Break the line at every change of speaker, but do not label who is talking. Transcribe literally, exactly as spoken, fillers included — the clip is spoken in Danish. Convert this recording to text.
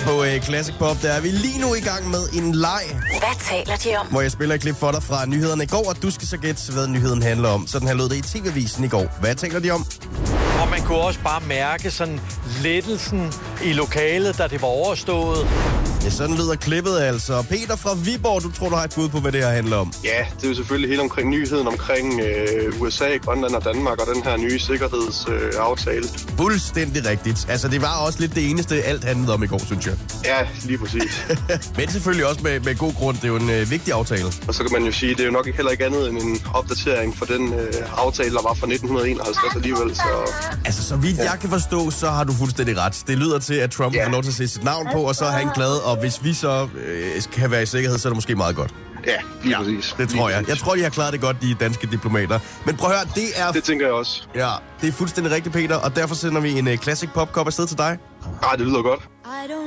På uh, Classic Pop, der er vi lige nu i gang med en leg.
Hvad taler de om?
Hvor jeg spiller et klip for dig fra nyhederne i går, og du skal så gætte, hvad nyheden handler om. Sådan her lød det i T V-avisen i går. Hvad taler de om?
Og man kunne også bare mærke sådan lettelsen i lokalet, da det var overstået.
Ja, sådan lyder klippet altså. Peter fra Viborg, du tror, du har et bud på, hvad det her handler om.
Ja, det er jo selvfølgelig helt omkring nyheden omkring øh, U S A, Grønland og Danmark og den her nye sikkerhedsaftale. Øh,
Fuldstændig rigtigt. Altså, det var også lidt det eneste, alt handlede om i går, synes jeg.
ja, lige præcis.
Men selvfølgelig også med, med god grund. Det er jo en øh, vigtig aftale.
Og så kan man jo sige, det er jo nok heller ikke andet end en opdatering for den øh, aftale, der var fra nitten enoghalvtreds alligevel. Så
Altså, så vidt ja. jeg kan forstå, så har du fuldstændig ret. Det lyder til, at Trump
Ja.
har lov til at se sit navn på, og så er han glad. Og hvis vi så øh, kan være i sikkerhed, så er det måske meget godt.
ja, lige præcis.
Det tror jeg. Jeg tror, de har klaret det godt, de danske diplomater. Men prøv at høre, det er...
Det tænker jeg også.
Ja, det er fuldstændig rigtigt, Peter. Og derfor sender vi en uh, Classic Pop-kop afsted til dig.
Ah, det lyder godt.